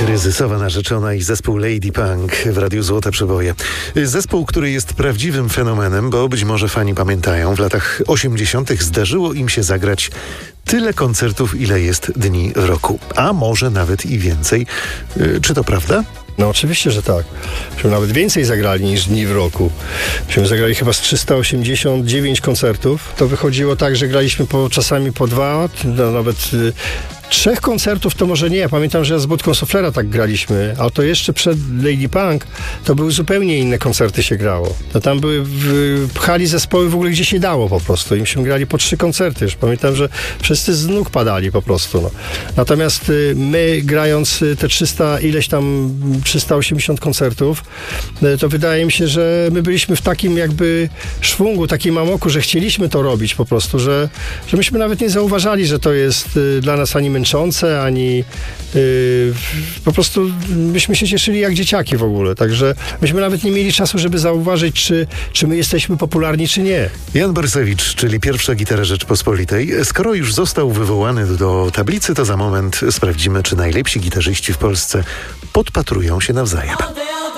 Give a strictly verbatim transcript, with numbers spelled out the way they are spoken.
Kryzysowa narzeczona i zespół Lady Punk w Radiu Złote Przeboje. Zespół, który jest prawdziwym fenomenem, bo być może fani pamiętają, w latach osiemdziesiątych zdarzyło im się zagrać tyle koncertów, ile jest dni w roku. A może nawet i więcej. Czy to prawda? No oczywiście, że tak. Myśmy nawet więcej zagrali niż dni w roku. Myśmy zagrali chyba z trzysta osiemdziesiąt dziewięć koncertów. To wychodziło tak, że graliśmy po, czasami po dwa, no, nawet y, trzech koncertów to może nie. Ja pamiętam, że ja z Budką Soflera tak graliśmy, a to jeszcze przed Lady Punk to były zupełnie inne koncerty się grało. To tam były, w, pchali zespoły w ogóle gdzie się dało po prostu. I myśmy grali po trzy koncerty. Już pamiętam, że wszyscy z nóg padali po prostu. No. Natomiast y, my grając y, te trzysta ileś tam trzysta osiemdziesiąt koncertów, y, to wydaje mi się, że my byliśmy w takim jakby szwungu, takim amoku, że chcieliśmy to robić po prostu, że, że myśmy nawet nie zauważali, że to jest y, dla nas ani męczące, ani yy, po prostu myśmy się cieszyli jak dzieciaki w ogóle, także myśmy nawet nie mieli czasu, żeby zauważyć, czy, czy my jesteśmy popularni, czy nie. Jan Borsewicz, czyli pierwsza gitara Rzeczpospolitej. Skoro już został wywołany do tablicy, to za moment sprawdzimy, czy najlepsi gitarzyści w Polsce podpatrują się nawzajem.